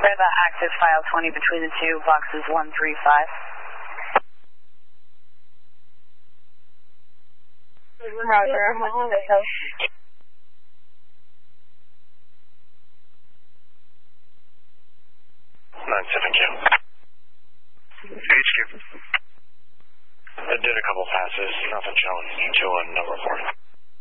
Brava active file 20 between the two boxes 135. Roger. 9-7Q. HQ. I did a couple passes, nothing showing to a number 4.